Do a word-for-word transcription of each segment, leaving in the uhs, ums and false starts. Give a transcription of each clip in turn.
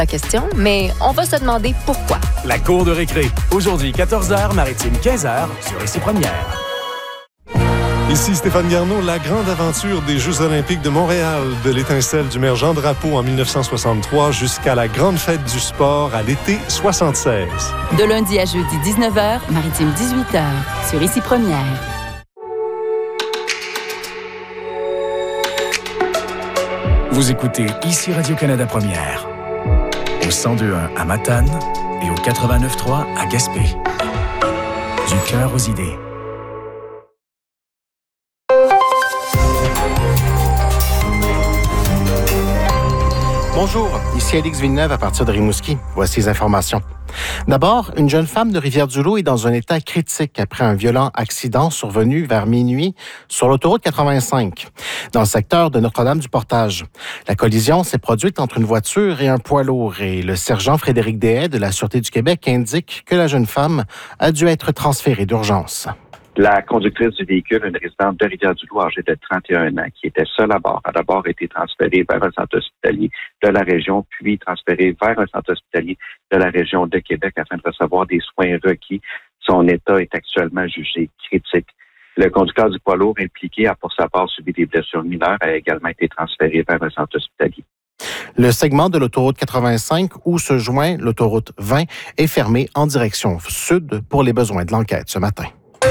la question, mais on va se demander pourquoi. La cour de récré. Aujourd'hui, quatorze heures, Maritime, quinze heures, sur Ici Première. Ici Stéphane Garneau, la grande aventure des Jeux olympiques de Montréal, de l'étincelle du maire Jean Drapeau en dix-neuf cent soixante-trois jusqu'à la grande fête du sport à l'été soixante-seize. De lundi à jeudi, dix-neuf heures, Maritime, dix-huit heures, sur Ici Première. Vous écoutez Ici Radio-Canada Première, au cent deux virgule un à Matane et au quatre-vingt-neuf virgule trois à Gaspé. Du cœur aux idées. Bonjour, ici Alix Villeneuve à partir de Rimouski. Voici les informations. D'abord, une jeune femme de Rivière-du-Loup est dans un état critique après un violent accident survenu vers minuit sur l'autoroute quatre-vingt-cinq, dans le secteur de Notre-Dame-du-Portage. La collision s'est produite entre une voiture et un poids lourd et le sergent Frédéric Deshaies de la Sûreté du Québec indique que la jeune femme a dû être transférée d'urgence. La conductrice du véhicule, une résidente de Rivière-du-Loup âgée de trente et un ans, qui était seule à bord, a d'abord été transférée vers un centre hospitalier de la région, puis transférée vers un centre hospitalier de la région de Québec afin de recevoir des soins requis. Son état est actuellement jugé critique. Le conducteur du poids lourd impliqué a pour sa part subi des blessures mineures, a également été transféré vers un centre hospitalier. Le segment de l'autoroute quatre-vingt-cinq où se joint l'autoroute vingt est fermé en direction sud pour les besoins de l'enquête ce matin.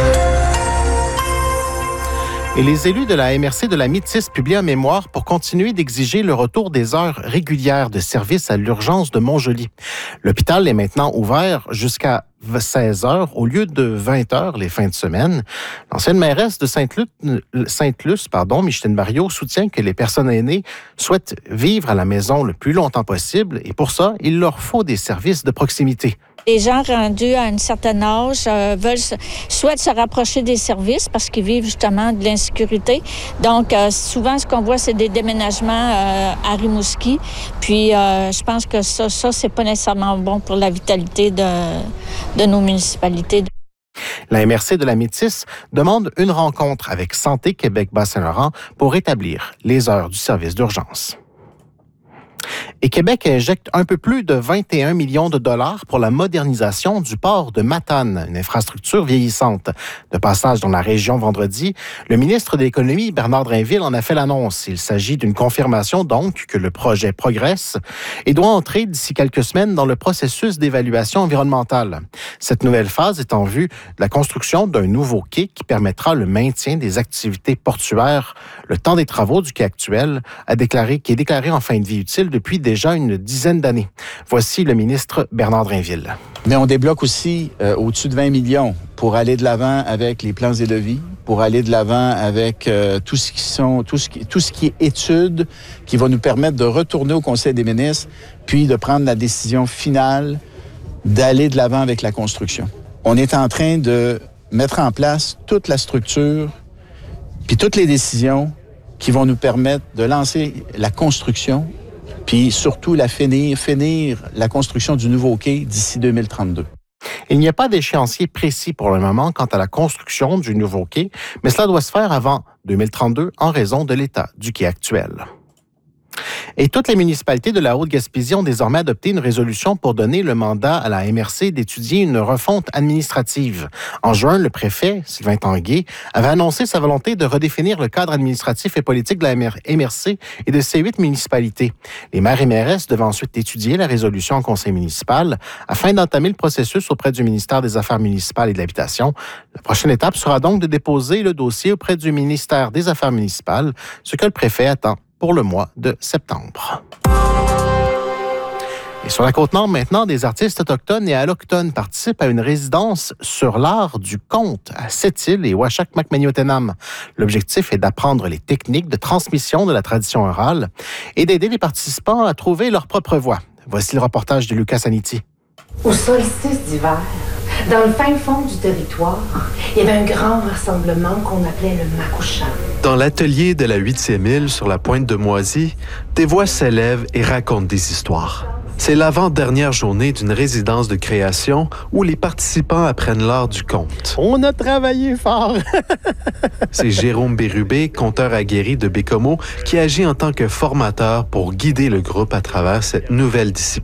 Et les élus de la M R C de la Métis publient un mémoire pour continuer d'exiger le retour des heures régulières de service à l'urgence de Montjoly. L'hôpital est maintenant ouvert jusqu'à seize heures au lieu de vingt heures les fins de semaine. L'ancienne mairesse de Sainte-Luce, Sainte-Luce pardon, Micheline Barriot, soutient que les personnes aînées souhaitent vivre à la maison le plus longtemps possible et pour ça, il leur faut des services de proximité. Les gens rendus à un certain âge euh, veulent se, souhaitent se rapprocher des services parce qu'ils vivent justement de l'insécurité. Donc, euh, souvent, ce qu'on voit, c'est des déménagements euh, à Rimouski. Puis, euh, je pense que ça, ça, c'est pas nécessairement bon pour la vitalité de, de nos municipalités. La M R C de la Métis demande une rencontre avec Santé Québec-Bas-Saint-Laurent pour rétablir les heures du service d'urgence. Et Québec injecte un peu plus de vingt et un millions de dollars pour la modernisation du port de Matane, une infrastructure vieillissante. De passage dans la région vendredi, le ministre de l'Économie, Bernard Drainville, en a fait l'annonce. Il s'agit d'une confirmation donc que le projet progresse et doit entrer d'ici quelques semaines dans le processus d'évaluation environnementale. Cette nouvelle phase est en vue de la construction d'un nouveau quai qui permettra le maintien des activités portuaires le temps des travaux du quai actuel, a déclaré, qui est déclaré en fin de vie utile depuis déjà une dizaine d'années. Voici le ministre Bernard Drainville. Mais on débloque aussi euh, au-dessus de vingt millions pour aller de l'avant avec les plans et devis, pour aller de l'avant avec euh, tout ce qui sont, tout ce qui, tout ce qui est études qui va nous permettre de retourner au Conseil des ministres, puis de prendre la décision finale d'aller de l'avant avec la construction. On est en train de mettre en place toute la structure, puis toutes les décisions qui vont nous permettre de lancer la construction, puis surtout la finir, finir la construction du nouveau quai d'ici deux mille trente-deux. Il n'y a pas d'échéancier précis pour le moment quant à la construction du nouveau quai, mais cela doit se faire avant deux mille trente-deux en raison de l'état du quai actuel. Et toutes les municipalités de la Haute-Gaspésie ont désormais adopté une résolution pour donner le mandat à la M R C d'étudier une refonte administrative. En juin, le préfet, Sylvain Tanguay, avait annoncé sa volonté de redéfinir le cadre administratif et politique de la M R C et de ses huit municipalités. Les maires et mairesses devaient ensuite étudier la résolution en conseil municipal afin d'entamer le processus auprès du ministère des Affaires municipales et de l'Habitation. La prochaine étape sera donc de déposer le dossier auprès du ministère des Affaires municipales, ce que le préfet attend pour le mois de septembre. Et sur la Côte-Nord, maintenant, des artistes autochtones et allochtones participent à une résidence sur l'art du conte à Sept-Îles et Ouachak-Macmagnotenam. L'objectif est d'apprendre les techniques de transmission de la tradition orale et d'aider les participants à trouver leur propre voix. Voici le reportage de Lucas Aniti. Au solstice d'hiver, dans le fin fond du territoire, il y avait un grand rassemblement qu'on appelait le Makoucha. Dans l'atelier de la huitième île sur la pointe de Moisy, des voix s'élèvent et racontent des histoires. C'est l'avant-dernière journée d'une résidence de création où les participants apprennent l'art du conte. On a travaillé fort! C'est Jérôme Bérubé, conteur aguerri de Bécomo, qui agit en tant que formateur pour guider le groupe à travers cette nouvelle discipline.